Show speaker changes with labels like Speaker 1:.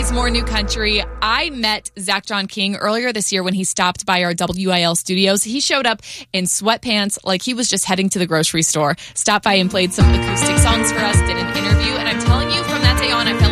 Speaker 1: It's more new country. I met Zach John King earlier this year when he stopped by our WIL studios. He showed up in sweatpants like he was just heading to the grocery store. Stopped by and played some acoustic songs for us, did an interview, and I'm telling you, from that day on, I felt